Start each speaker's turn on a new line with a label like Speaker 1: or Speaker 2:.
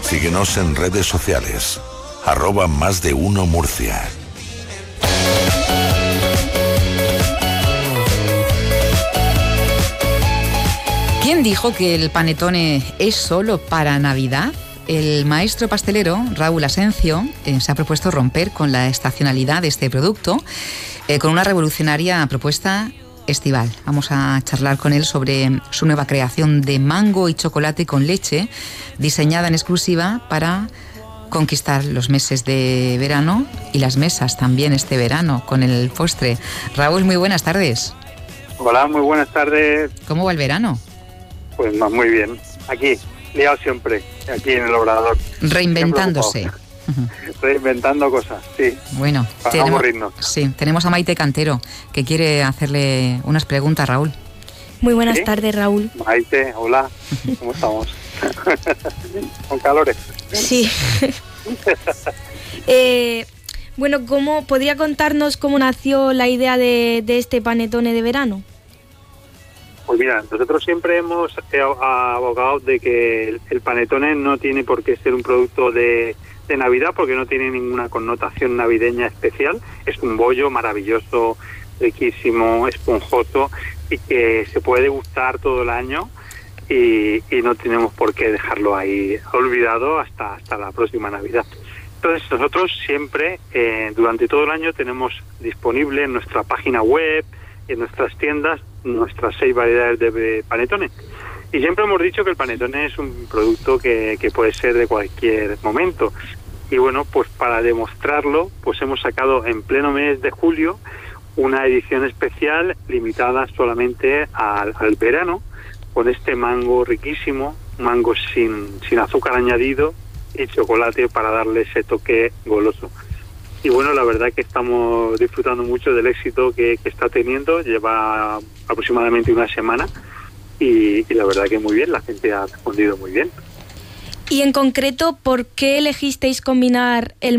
Speaker 1: Síguenos en redes sociales. @más-de-1 Murcia.
Speaker 2: ¿Quién dijo que el panetone es solo para Navidad? El maestro pastelero Raúl Asencio se ha propuesto romper con la estacionalidad de este producto con una revolucionaria propuesta estival. Vamos a charlar con él sobre su nueva creación de mango y chocolate con leche, diseñada en exclusiva para conquistar los meses de verano y las mesas también este verano con el postre. Raúl, muy buenas tardes.
Speaker 3: Hola, muy buenas tardes.
Speaker 2: ¿Cómo va el verano?
Speaker 3: Pues muy bien. Aquí, liado siempre, aquí en el Obrador.
Speaker 2: Reinventándose.
Speaker 3: Reinventando cosas, sí.
Speaker 2: Bueno,
Speaker 3: para no aburrirnos.
Speaker 2: Sí, tenemos a Maite Cantero, que quiere hacerle unas preguntas, Raúl.
Speaker 4: Muy buenas tardes, Raúl.
Speaker 3: Maite, hola, ¿cómo estamos? Con calores.
Speaker 4: Sí. Bueno, ¿podría contarnos cómo nació la idea de este panetone de verano?
Speaker 3: Pues mira, nosotros siempre hemos abogado de que el panetone no tiene por qué ser un producto de Navidad, porque no tiene ninguna connotación navideña especial. Es un bollo maravilloso, riquísimo, esponjoso y que se puede degustar todo el año y no tenemos por qué dejarlo ahí olvidado hasta la próxima Navidad. Entonces nosotros siempre, durante todo el año, tenemos disponible en nuestra página web, en nuestras tiendas, nuestras 6 variedades de panetone. Y siempre hemos dicho que el panetone es un producto que puede ser de cualquier momento. Y bueno, pues para demostrarlo, pues hemos sacado en pleno mes de julio una edición especial limitada solamente al verano, con este mango riquísimo, mango sin azúcar añadido y chocolate para darle ese toque goloso. Y bueno, la verdad que estamos disfrutando mucho del éxito que está teniendo. Lleva aproximadamente una semana y la verdad que muy bien, la gente ha respondido muy bien.
Speaker 4: Y en concreto, ¿por qué elegisteis combinar el